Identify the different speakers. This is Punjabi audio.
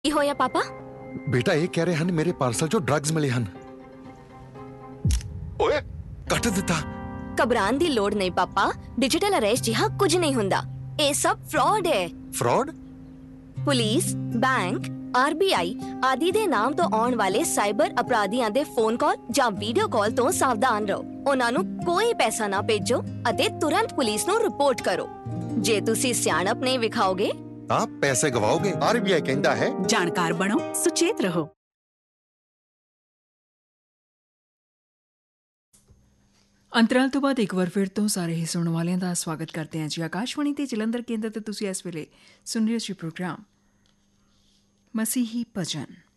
Speaker 1: ਕੀ ਹੋਇਆ ਪਾਪਾ?
Speaker 2: ਬੇਟਾ ਇਹ ਕਹਿ ਰਹੇ ਹਨ ਮੇਰੇ ਪਾਰਸਲ 'ਚੋਂ ਡਰੱਗਸ ਮਿਲੇ ਹਨ। ਓਏ ਕੱਟ ਦਿੱਤਾ।
Speaker 1: ਘਬਰਾਉਣ ਦੀ ਲੋੜ ਨਹੀਂ ਪਾਪਾ, ਡਿਜੀਟਲ ਅਰੈਸਟ ਜਿਹਾ ਕੁਝ ਨਹੀਂ ਹੁੰਦਾ। ਇਹ ਸਭ ਫਰਾਡ ਹੈ।
Speaker 2: ਫਰਾਡ?
Speaker 1: ਪੁਲਿਸ, ਬੈਂਕ, ਆਰਬੀਆਈ ਆਦਿ ਦੇ ਨਾਮ ਤੋਂ ਆਉਣ ਵਾਲੇ ਸਾਈਬਰ ਅਪਰਾਧੀਆਂ ਦੇ ਫੋਨ ਕਾਲ ਜਾਂ ਵੀਡੀਓ ਕਾਲ ਤੋਂ ਸਾਵਧਾਨ ਰਹੋ। ਉਹਨਾਂ ਨੂੰ ਕੋਈ ਪੈਸਾ ਨਾ ਭੇਜੋ ਅਤੇ ਤੁਰੰਤ ਪੁਲਿਸ ਨੂੰ ਰਿਪੋਰਟ ਕਰੋ। ਜੇ ਤੁਸੀਂ ਸਿਆਣਪ ਨਹੀਂ ਵਿਖਾਓਗੇ
Speaker 2: ਤਾਂ ਪੈਸੇ ਗਵਾਓਗੇ। ਆਰਬੀਆਈ ਕਹਿੰਦਾ ਹੈ
Speaker 3: ਜਾਣਕਾਰ ਬਣੋ, ਸੁਚੇਤ ਰਹੋ। ਅੰਤਰਾਲ ਤੋਂ ਬਾਅਦ ਇੱਕ ਵਾਰ ਫਿਰ ਤੋਂ ਸਾਰੇ ਹੀ ਸੁਣਨ ਵਾਲਿਆਂ ਦਾ ਸਵਾਗਤ ਕਰਦੇ ਹਾਂ ਜੀ। ਆਕਾਸ਼ਵਾਣੀ ਤੇ ਜਲੰਧਰ ਕੇਂਦਰ ਤੇ ਤੁਸੀਂ ਇਸ ਵੇਲੇ ਸੁਣ ਰਹੇ ਹੋ ਜੀ ਪ੍ਰੋਗਰਾਮ ਮਸੀਹੀ ਭਜਨ।